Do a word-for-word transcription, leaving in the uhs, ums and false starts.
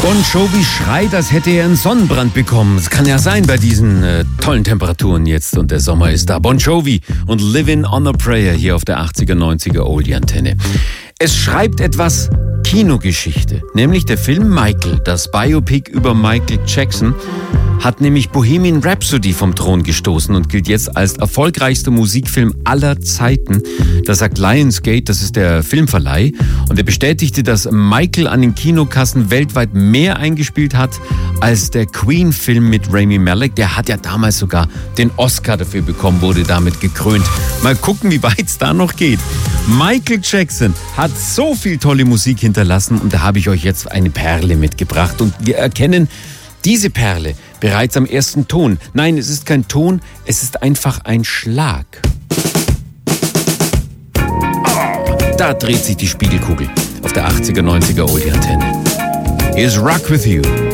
Bon Jovi schreit, als hätte er einen Sonnenbrand bekommen. Es kann ja sein bei diesen äh, tollen Temperaturen jetzt und der Sommer ist da. Bon Jovi und Living on a Prayer hier auf der achtziger, neunziger Oldie-Antenne. Es schreibt etwas Kinogeschichte, nämlich der Film Michael. Das Biopic über Michael Jackson hat nämlich Bohemian Rhapsody vom Thron gestoßen und gilt jetzt als erfolgreichster Musikfilm aller Zeiten. Das sagt Lionsgate, das ist der Filmverleih. Und er bestätigte, dass Michael an den Kinokassen weltweit mehr eingespielt hat als der Queen-Film mit Rami Malek. Der hat ja damals sogar den Oscar dafür bekommen, wurde damit gekrönt. Mal gucken, wie weit es da noch geht. Michael Jackson hat so viel tolle Musik hinterlassen und da habe ich euch jetzt eine Perle mitgebracht. Und wir erkennen diese Perle bereits am ersten Ton. Nein, es ist kein Ton, es ist einfach ein Schlag. Oh, da dreht sich die Spiegelkugel auf der achtziger, neunziger Oldie-Antenne. Here's Rock With You.